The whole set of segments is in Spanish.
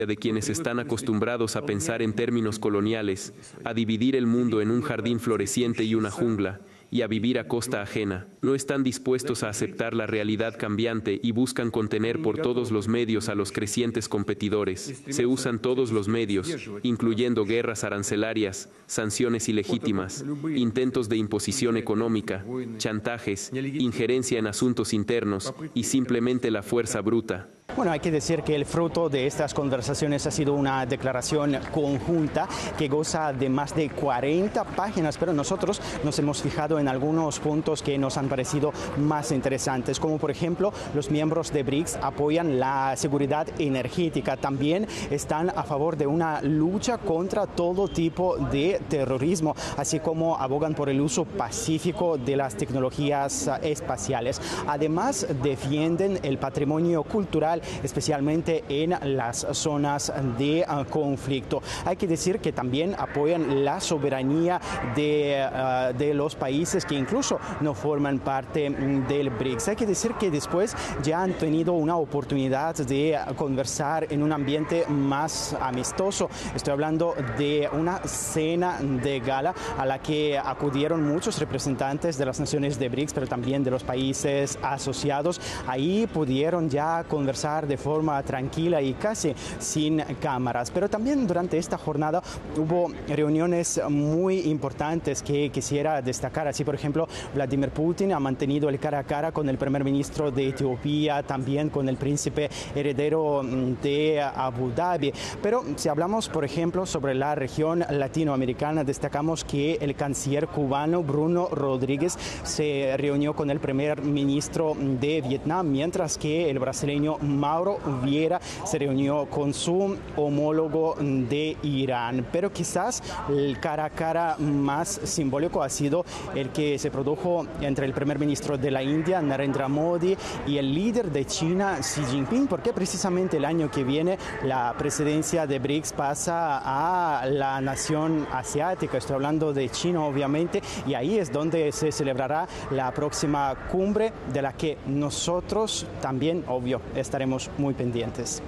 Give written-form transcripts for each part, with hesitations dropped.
de quienes están acostumbrados a pensar en términos coloniales, a dividir el mundo en un jardín floreciente y una jungla, y a vivir a costa ajena. No están dispuestos a aceptar la realidad cambiante y buscan contener por todos los medios a los crecientes competidores. Se usan todos los medios, incluyendo guerras arancelarias, sanciones ilegítimas, intentos de imposición económica, chantajes, injerencia en asuntos internos y simplemente la fuerza bruta. Bueno, hay que decir que el fruto de estas conversaciones ha sido una declaración conjunta que goza de más de 40 páginas, pero nosotros nos hemos fijado en algunos puntos que nos han parecido más interesantes, como por ejemplo los miembros de BRICS apoyan la seguridad energética, también están a favor de una lucha contra todo tipo de terrorismo, así como abogan por el uso pacífico de las tecnologías espaciales. Además, defienden el patrimonio cultural, especialmente en las zonas de conflicto. Hay que decir que también apoyan la soberanía de los países que incluso no forman parte del BRICS. Hay que decir que después ya han tenido una oportunidad de conversar en un ambiente más amistoso. Estoy hablando de una cena de gala a la que acudieron muchos representantes de las naciones de BRICS, pero también de los países asociados. Ahí pudieron ya conversar de forma tranquila y casi sin cámaras. Pero también durante esta jornada hubo reuniones muy importantes que quisiera destacar. Así, por ejemplo, Vladimir Putin ha mantenido el cara a cara con el primer ministro de Etiopía, también con el príncipe heredero de Abu Dhabi. Pero si hablamos, por ejemplo, sobre la región latinoamericana, destacamos que el canciller cubano Bruno Rodríguez se reunió con el primer ministro de Vietnam, mientras que el brasileño Mauro Vieira se reunió con su homólogo de Irán. Pero quizás el cara a cara más simbólico ha sido el que se produjo entre el primer ministro de la India, Narendra Modi, y el líder de China, Xi Jinping, porque precisamente el año que viene la presidencia de BRICS pasa a la nación asiática. Estoy hablando de China, obviamente, y ahí es donde se celebrará la próxima cumbre, de la que nosotros también, obvio, estaremos muy pendientes.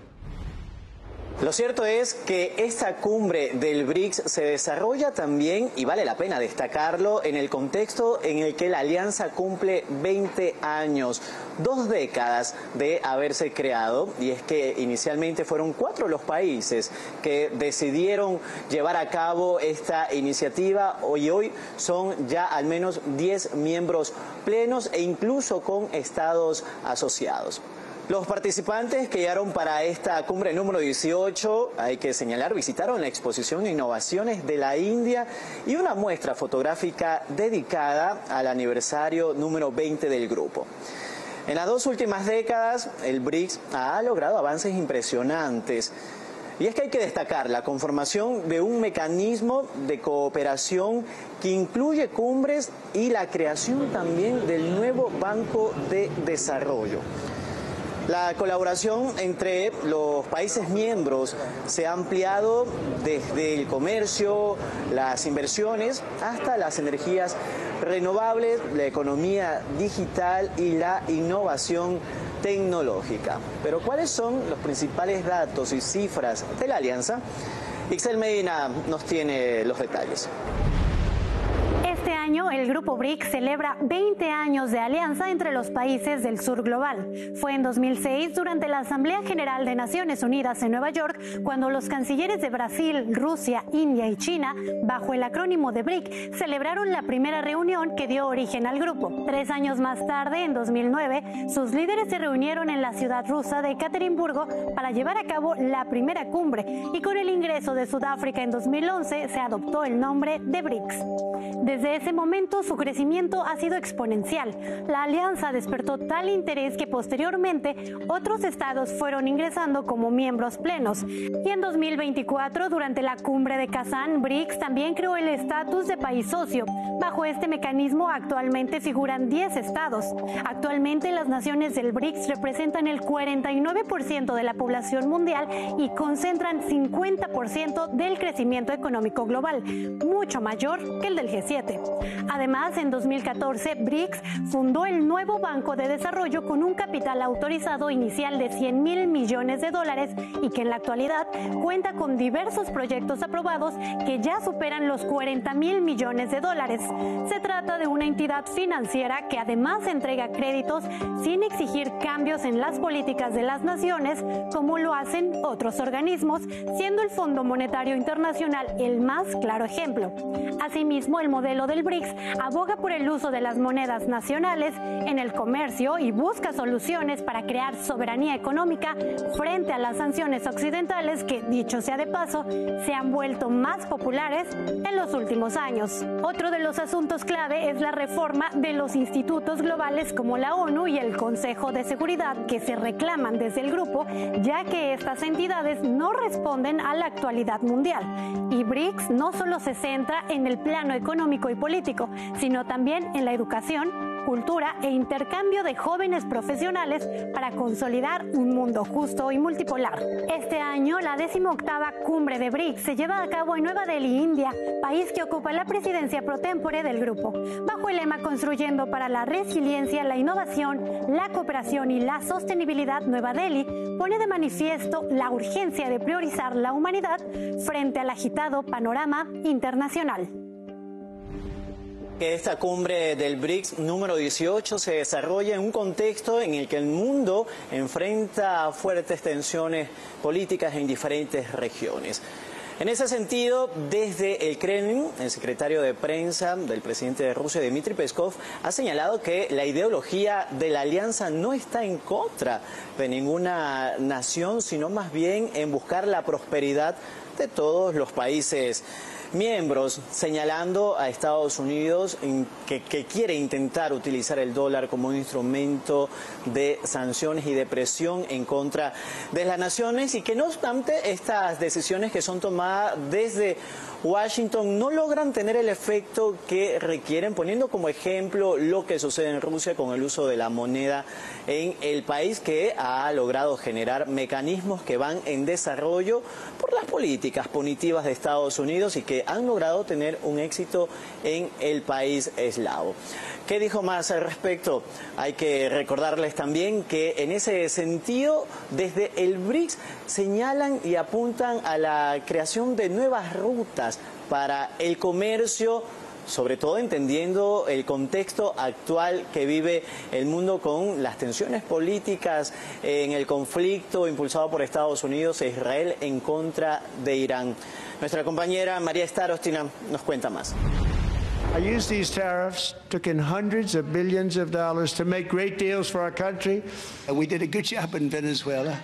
Lo cierto es que esta cumbre del BRICS se desarrolla también, y vale la pena destacarlo, en el contexto en el que la alianza cumple 20 años, 2 décadas de haberse creado, y es que inicialmente fueron 4 los países que decidieron llevar a cabo esta iniciativa, y hoy son ya al menos 10 miembros plenos e incluso con estados asociados. Los participantes que llegaron para esta cumbre número 18, hay que señalar, visitaron la exposición Innovaciones de la India y una muestra fotográfica dedicada al aniversario número 20 del grupo. En las 2 últimas décadas, el BRICS ha logrado avances impresionantes. Y es que hay que destacar la conformación de un mecanismo de cooperación que incluye cumbres y la creación también del nuevo Banco de Desarrollo. La colaboración entre los países miembros se ha ampliado desde el comercio, las inversiones, hasta las energías renovables, la economía digital y la innovación tecnológica. Pero ¿cuáles son los principales datos y cifras de la alianza? Ixel Medina nos tiene los detalles. Este año, el Grupo BRICS celebra 20 años de alianza entre los países del sur global. Fue en 2006, durante la Asamblea General de Naciones Unidas en Nueva York, cuando los cancilleres de Brasil, Rusia, India y China, bajo el acrónimo de BRIC, celebraron la primera reunión que dio origen al grupo. 3 años más tarde, en 2009, sus líderes se reunieron en la ciudad rusa de Ekaterimburgo para llevar a cabo la primera cumbre, y con el ingreso de Sudáfrica en 2011 se adoptó el nombre de BRICS. Desde ese momento, su crecimiento ha sido exponencial. La alianza despertó tal interés que posteriormente otros estados fueron ingresando como miembros plenos. Y en 2024, durante la cumbre de Kazán, BRICS también creó el estatus de país socio. Bajo este mecanismo actualmente figuran 10 estados. Actualmente las naciones del BRICS representan el 49% de la población mundial y concentran 50% del crecimiento económico global, mucho mayor que el del G7. Occidente. Además, en 2014, BRICS fundó el nuevo Banco de Desarrollo con un capital autorizado inicial de $100.000 millones y que en la actualidad cuenta con diversos proyectos aprobados que ya superan los $40.000 millones. Se trata de una entidad financiera que además entrega créditos sin exigir cambios en las políticas de las naciones, como lo hacen otros organismos, siendo el Fondo Monetario Internacional el más claro ejemplo. Asimismo, el modelo del BRICS aboga por el uso de las monedas nacionales en el comercio y busca soluciones para crear soberanía económica frente a las sanciones occidentales que, dicho sea de paso, se han vuelto más populares en los últimos años. Otro de los asuntos clave es la reforma de los institutos globales como la ONU y el Consejo de Seguridad, que se reclaman desde el grupo, ya que estas entidades no responden a la actualidad mundial. Y BRICS no solo se centra en el plano económico y político, sino también en la educación, cultura e intercambio de jóvenes profesionales para consolidar un mundo justo y multipolar. Este año, la 18ª cumbre de BRICS se lleva a cabo en Nueva Delhi, India, país que ocupa la presidencia pro tempore del grupo. Bajo el lema Construyendo para la Resiliencia, la Innovación, la Cooperación y la Sostenibilidad, Nueva Delhi pone de manifiesto la urgencia de priorizar la humanidad frente al agitado panorama internacional. Que esta cumbre del BRICS número 18 se desarrolla en un contexto en el que el mundo enfrenta fuertes tensiones políticas en diferentes regiones. En ese sentido, desde el Kremlin, el secretario de prensa del presidente de Rusia, Dmitry Peskov, ha señalado que la ideología de la alianza no está en contra de ninguna nación, sino más bien en buscar la prosperidad de todos los países miembros, señalando a Estados Unidos que quiere intentar utilizar el dólar como un instrumento de sanciones y de presión en contra de las naciones, y que no obstante estas decisiones que son tomadas desde Washington no logran tener el efecto que requieren, poniendo como ejemplo lo que sucede en Rusia con el uso de la moneda en el país, que ha logrado generar mecanismos que van en desarrollo por las políticas punitivas de Estados Unidos y que han logrado tener un éxito en el país eslavo. ¿Qué dijo más al respecto? Hay que recordarles también que en ese sentido, desde el BRICS señalan y apuntan a la creación de nuevas rutas para el comercio, sobre todo entendiendo el contexto actual que vive el mundo con las tensiones políticas en el conflicto impulsado por Estados Unidos e Israel en contra de Irán. Nuestra compañera María Starostina nos cuenta más. I used these tariffs, took in hundreds of billions of dollars to make great deals for our country. We did a good job in Venezuela,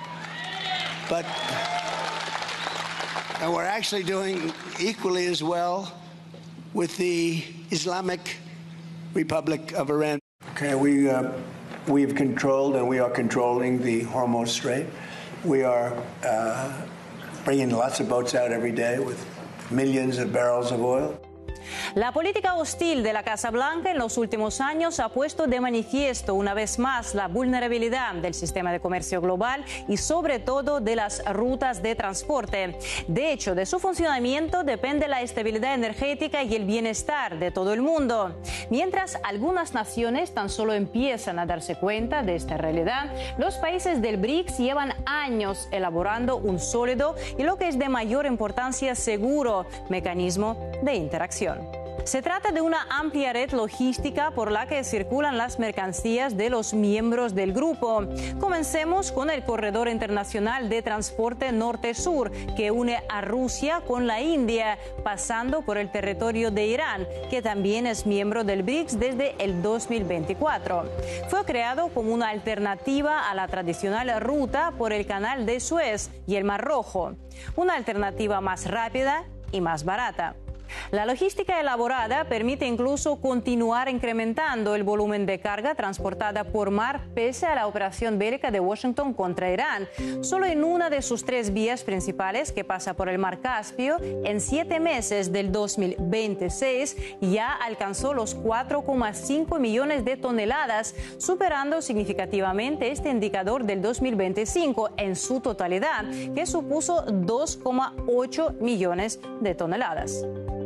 and we're actually doing equally as well with the Islamic Republic of Iran. Okay, we've controlled and we are controlling the Hormuz Strait. We are bringing lots of boats out every day with millions of barrels of oil. La política hostil de la Casa Blanca en los últimos años ha puesto de manifiesto una vez más la vulnerabilidad del sistema de comercio global y sobre todo de las rutas de transporte. De hecho, de su funcionamiento depende la estabilidad energética y el bienestar de todo el mundo. Mientras algunas naciones tan solo empiezan a darse cuenta de esta realidad, los países del BRICS llevan años elaborando un sólido y, lo que es de mayor importancia, seguro mecanismo de interacción. Se trata de una amplia red logística por la que circulan las mercancías de los miembros del grupo. Comencemos con el Corredor Internacional de Transporte Norte-Sur, que une a Rusia con la India, pasando por el territorio de Irán, que también es miembro del BRICS desde el 2024. Fue creado como una alternativa a la tradicional ruta por el Canal de Suez y el Mar Rojo, una alternativa más rápida y más barata. La logística elaborada permite incluso continuar incrementando el volumen de carga transportada por mar pese a la operación bélica de Washington contra Irán. Solo en una de sus 3 vías principales, que pasa por el Mar Caspio, en 7 meses del 2026 ya alcanzó los 4,5 millones de toneladas, superando significativamente este indicador del 2025 en su totalidad, que supuso 2,8 millones de toneladas.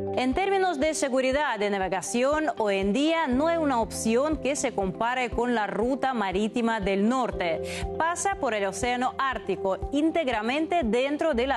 En términos de seguridad de navegación, hoy en día no hay una opción que se compare con la ruta marítima del norte. Pasa por el Océano Ártico, íntegramente dentro de la